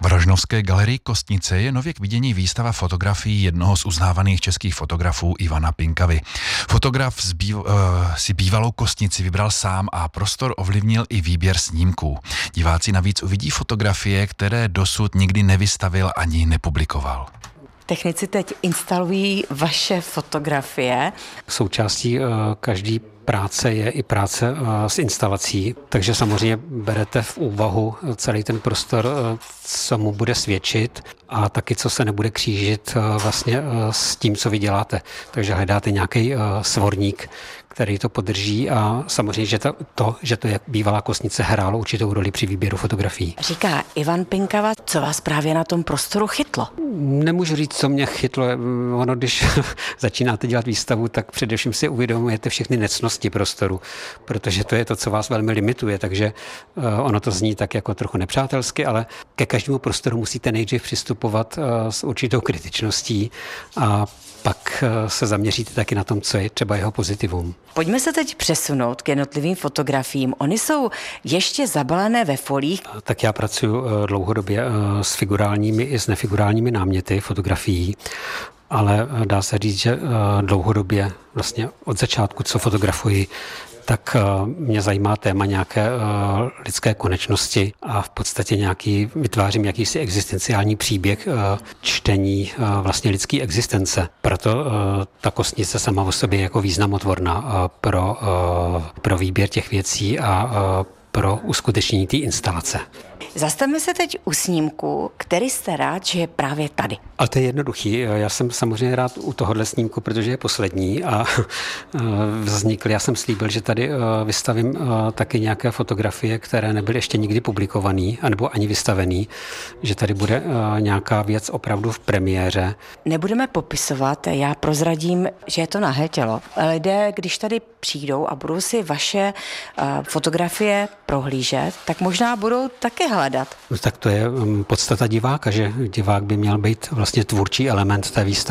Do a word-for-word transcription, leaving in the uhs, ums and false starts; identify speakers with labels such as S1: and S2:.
S1: V Rožnovské galerii Kostnice je nově k vidění výstava fotografií jednoho z uznávaných českých fotografů Ivana Pinkavy. Fotograf z býv, uh, si bývalou Kostnici vybral sám a prostor ovlivnil i výběr snímků. Diváci navíc uvidí fotografie, které dosud nikdy nevystavil ani nepublikoval.
S2: Technici teď instalují vaše fotografie.
S3: Součástí uh, každý práce je i práce uh, s instalací, takže samozřejmě berete v úvahu celý ten prostor, uh, co mu bude svědčit a taky, co se nebude křížit uh, vlastně uh, s tím, co vy děláte. Takže hledáte nějaký uh, svorník, který to podrží a samozřejmě, že to, to, že to je bývalá Kostnice, hrálo určitou roli při výběru fotografií.
S2: Říká Ivan Pinkava, co vás právě na tom prostoru chytlo?
S3: Nemůžu říct, co mě chytlo. Ono, když začínáte dělat výstavu, tak především si uvědomujete všechny necnosti prostoru, protože to je to, co vás velmi limituje, takže ono to zní tak jako trochu nepřátelsky, ale ke každému prostoru musíte nejdřív přistupovat s určitou kritičností a pak se zaměříte taky na tom, co je třeba jeho pozitivum.
S2: Pojďme se teď přesunout k jednotlivým fotografiím. Oni jsou ještě zabalené ve folích.
S3: Tak já pracuji dlouhodobě s figurálními i s nefigurálními náměty fotografií, ale dá se říct, že dlouhodobě, vlastně od začátku, co fotografuji, tak mě zajímá téma nějaké lidské konečnosti a v podstatě nějaký, vytvářím jakýsi existenciální příběh čtení vlastně lidské existence. Proto ta Kostnice sama o sobě je jako významotvorná pro, pro výběr těch věcí a pro uskutečnění té instalace.
S2: Zastavme se teď u snímku, který jste rád, že je právě tady.
S3: Ale to je jednoduchý. Já jsem samozřejmě rád u tohohle snímku, protože je poslední a vznikl. Já jsem slíbil, že tady vystavím taky nějaké fotografie, které nebyly ještě nikdy publikované, anebo ani vystavený, že tady bude nějaká věc opravdu v premiéře.
S2: Nebudeme popisovat, já prozradím, že je to nahé tělo. Lidé, když tady přijdou a budou si vaše fotografie prohlížet, tak možná budou také hledat.
S3: No, tak to je podstata diváka, že divák by měl být vlastně tvůrčí element té výstavy.